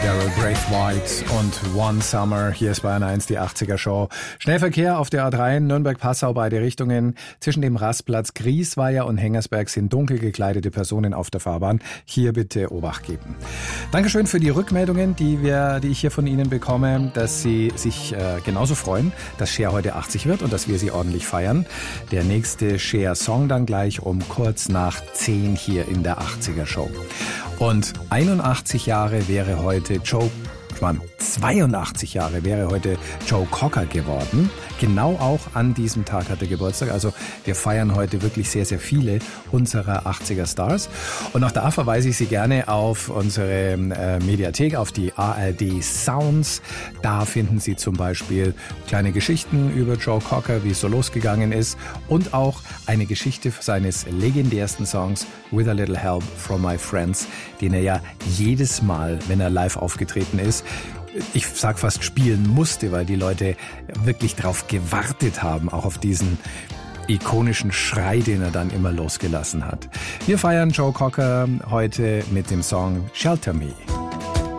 Daryl Braithwaite und One Summer. Hier ist Bayern 1, die 80er Show. Schnellverkehr auf der A3, Nürnberg-Passau, beide Richtungen. Zwischen dem Rastplatz Griesweiher und Hengersberg sind dunkel gekleidete Personen auf der Fahrbahn. Hier bitte Obacht geben. Dankeschön für die Rückmeldungen, die ich hier von Ihnen bekomme, dass Sie sich genauso freuen, dass Cher heute 80 wird und dass wir sie ordentlich feiern. Der nächste Cher-Song dann gleich um kurz nach 10 hier in der 80er Show. Und 81 Jahre wäre heute 82 Jahre wäre heute Joe Cocker geworden. Genau auch an diesem Tag hat er Geburtstag. Also wir feiern heute wirklich sehr, sehr viele unserer 80er Stars. Und auch da verweise ich Sie gerne auf unsere Mediathek, auf die ARD Sounds. Da finden Sie zum Beispiel kleine Geschichten über Joe Cocker, wie es so losgegangen ist. Und auch eine Geschichte seines legendärsten Songs With a Little Help from My Friends, den er ja jedes Mal, wenn er live aufgetreten ist, ich sag fast spielen musste, weil die Leute wirklich drauf gewartet haben, auch auf diesen ikonischen Schrei, den er dann immer losgelassen hat. Wir feiern Joe Cocker heute mit dem Song Shelter Me.